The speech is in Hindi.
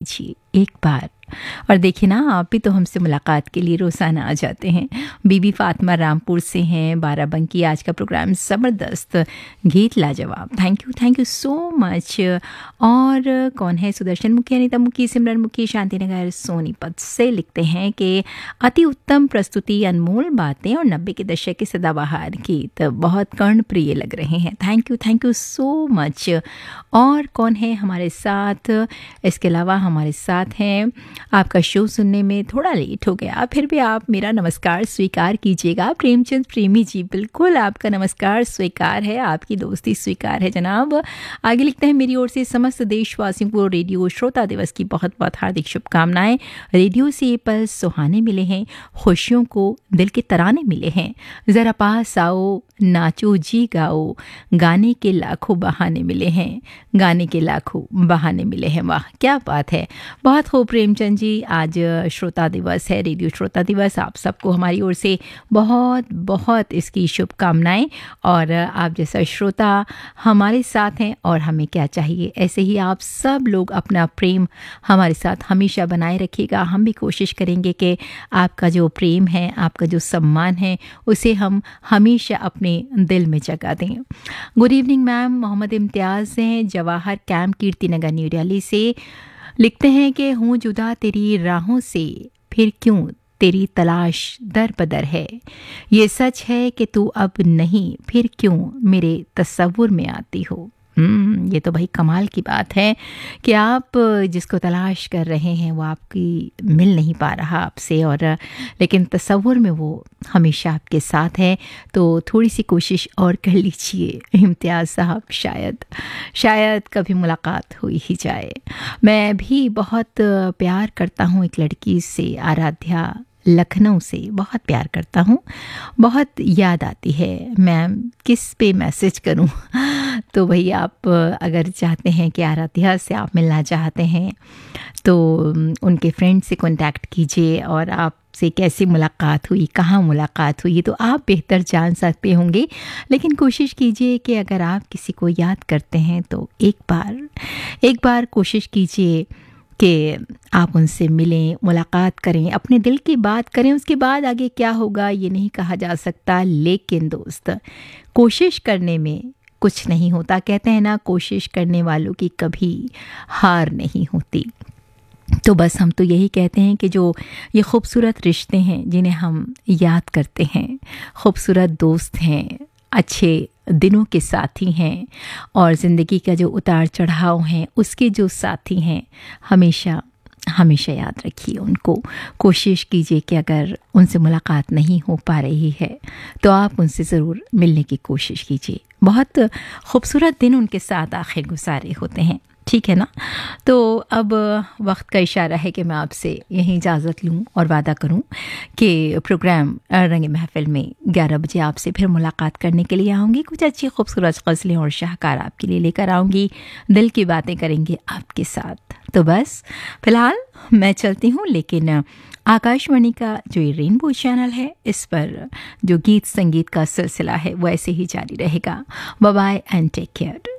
कीजिए एक बार। और देखिए ना, आप भी तो हमसे मुलाकात के लिए रोज़ाना आ जाते हैं। बीबी फातिमा रामपुर से हैं, बाराबंकी। आज का प्रोग्राम ज़बरदस्त, गीत लाजवाब। Thank you so much. और कौन है? सुदर्शन मुखी, अनीता मुखी, सिमरन मुखी, शांतिनगर सोनीपत से लिखते हैं कि अति उत्तम प्रस्तुति, अनमोल बातें और 90 के दशक के सदाबहार गीत बहुत कर्णप्रिय लग रहे हैं। Thank you so much. और कौन है हमारे साथ? इसके अलावा हमारे साथ हैं, आपका शो सुनने में थोड़ा लेट हो गया, फिर भी आप मेरा नमस्कार स्वीकार कीजिएगा। प्रेमचंद प्रेमी जी, बिल्कुल आपका नमस्कार स्वीकार है, आपकी दोस्ती स्वीकार है जनाब। आगे लिखते हैं, मेरी ओर से समस्त देशवासियों को रेडियो श्रोता दिवस की बहुत बहुत हार्दिक शुभकामनाएं। रेडियो से ये पल सुहाने मिले हैं, खुशियों को दिल के तराने मिले हैं। ज़रा पास आओ, नाचो जी गाओ, गाने के लाखों बहाने मिले हैं, गाने के लाखों बहाने मिले हैं। वाह क्या बात है, बहुत खूब प्रेमचंद जी। आज श्रोता दिवस है, रेडियो श्रोता दिवस। आप सबको हमारी ओर से बहुत बहुत इसकी शुभकामनाएं। और आप जैसा श्रोता हमारे साथ हैं, और हमें क्या चाहिए, ऐसे ही आप सब लोग अपना प्रेम हमारे साथ हमेशा बनाए रखिएगा। हम भी कोशिश करेंगे कि आपका जो प्रेम है, आपका जो सम्मान है, उसे हम हमेशा अपने दिल में जगा दें। गुड इवनिंग मैम, मोहम्मद इम्तियाज़ हैं, जवाहर कैंप, कीर्तिनगर, न्यू दिल्ली से लिखते हैं कि हूँ जुदा तेरी राहों से, फिर क्यों तेरी तलाश दर बदर है। ये सच है कि तू अब नहीं, फिर क्यों मेरे तस्वुर में आती हो। ये तो भाई कमाल की बात है कि आप जिसको तलाश कर रहे हैं वो आपकी मिल नहीं पा रहा आपसे, और लेकिन तस्वुर में वो हमेशा आपके साथ है। तो थोड़ी सी कोशिश और कर लीजिए इम्तियाज़ साहब, शायद कभी मुलाकात हुई ही जाए। मैं भी बहुत प्यार करता हूँ एक लड़की से, आराध्या, लखनऊ से, बहुत प्यार करता हूँ, बहुत याद आती है। मैम किस पे मैसेज करूँ? तो भाई आप अगर चाहते हैं कि आराध्या से आप मिलना चाहते हैं तो उनके फ्रेंड से कांटेक्ट कीजिए, और आपसे कैसी मुलाकात हुई, कहाँ मुलाकात हुई, तो आप बेहतर जान सकते होंगे। लेकिन कोशिश कीजिए कि अगर आप किसी को याद करते हैं तो एक बार कोशिश कीजिए कि आप उनसे मिलें, मुलाकात करें, अपने दिल की बात करें। उसके बाद आगे क्या होगा ये नहीं कहा जा सकता, लेकिन दोस्त कोशिश करने में कुछ नहीं होता। कहते हैं ना, कोशिश करने वालों की कभी हार नहीं होती। तो बस हम तो यही कहते हैं कि जो ये खूबसूरत रिश्ते हैं जिन्हें हम याद करते हैं, खूबसूरत दोस्त हैं, अच्छे दिनों के साथी हैं, और ज़िंदगी का जो उतार चढ़ाव हैं उसके जो साथी हैं, हमेशा हमेशा याद रखिए उनको। कोशिश कीजिए कि अगर उनसे मुलाकात नहीं हो पा रही है तो आप उनसे ज़रूर मिलने की कोशिश कीजिए। बहुत खूबसूरत दिन उनके साथ आखिर गुजारे होते हैं, ठीक है ना। तो अब वक्त का इशारा है कि मैं आपसे यहीं इजाज़त लूँ और वादा करूँ कि प्रोग्राम रंग महफिल में 11 बजे आपसे फिर मुलाकात करने के लिए आऊँगी। कुछ अच्छी खूबसूरत गज़लें और शाहकार आपके लिए लेकर आऊँगी, दिल की बातें करेंगे आपके साथ। तो बस फ़िलहाल मैं चलती हूँ, लेकिन आकाशवाणी का जो ये रेनबो चैनल है, इस पर जो गीत संगीत का सिलसिला है वो ऐसे ही जारी रहेगा। Bye bye and take care.